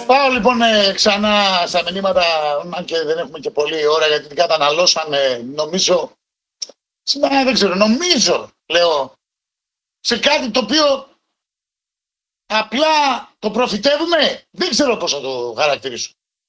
Πάω λοιπόν ξανά στα μηνύματα, αν και δεν έχουμε και πολλή ώρα γιατί την καταναλώσαμε, νομίζω, σήμερα δεν ξέρω, νομίζω, λέω, σε κάτι το οποίο απλά το προφητεύουμε, δεν ξέρω πώς θα το χαρακτηρίσω.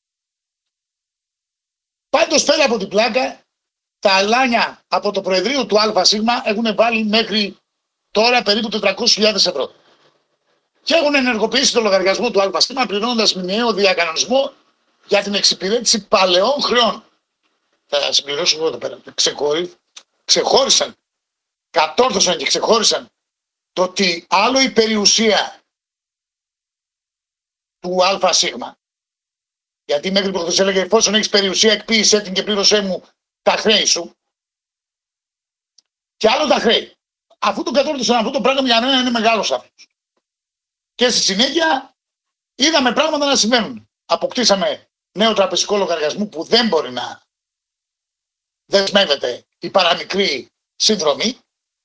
Πάντως πέρα από την πλάκα, τα αλάνια από το Προεδρείο του ΑΣ έχουν βάλει μέχρι τώρα περίπου 400.000 ευρώ. Και έχουν ενεργοποιήσει το λογαριασμό του ΑΣ πληρώνοντας μηνιαίο διακανονισμό για την εξυπηρέτηση παλαιών χρεών. Θα συμπληρώσω εγώ εδώ πέρα. Ξεχώρισαν, κατόρθωσαν και ξεχώρισαν το ότι άλλο η περιουσία του ΑΣ. Γιατί μέχρι προχθές έλεγε εφόσον έχεις περιουσία εκποίησέ την και πλήρωσέ μου τα χρέη σου. Και άλλο τα χρέη. Αφού το κατόρθωσαν αυτό το πράγμα για μένα είναι μεγάλος αυτός. Και στη συνέχεια είδαμε πράγματα να συμβαίνουν. Αποκτήσαμε νέο τραπεζικό λογαριασμό που δεν μπορεί να δεσμεύεται η παραμικρή συνδρομή.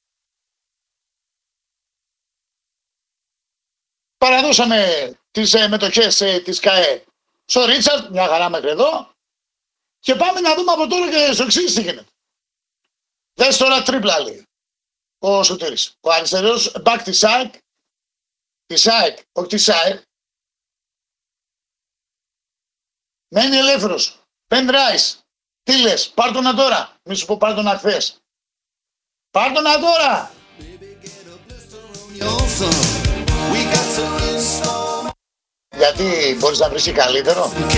Παραδώσαμε τις μετοχές της ΚΑΕ στο Ρίτσαρτ, μια χαρά μέχρι εδώ. Και πάμε να δούμε από τώρα και στο εξής τι γίνεται. Δες τώρα τρίπλα λέει ο Σωτήρης. Ο αριστερός back της ΑΕΚ. Της ΑΕΚ, όχι της ΑΕΚ. Μένει ελεύθερος. Πεν Ράις. Τι λες, πάρ' το να τώρα. Μη σου πω πάρ' το να χθες. Πάρ' το να τώρα. Γιατί μπορείς να βρεις καλύτερο.